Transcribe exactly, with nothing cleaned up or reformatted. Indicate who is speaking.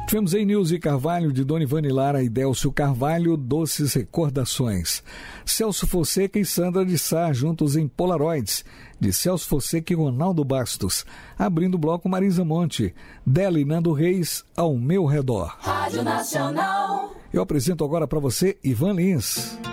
Speaker 1: Tivemos em Nilce Carvalho, de Dona Ivane Lara e Délcio Carvalho, Doces Recordações. Celso Fonseca e Sandra de Sá, juntos em Polaroids, de Celso Fonseca e Ronaldo Bastos. Abrindo o bloco, Marisa Monte, dela e Nando Reis, Ao Meu Redor.
Speaker 2: Rádio Nacional.
Speaker 1: Eu apresento agora para você Ivan Lins.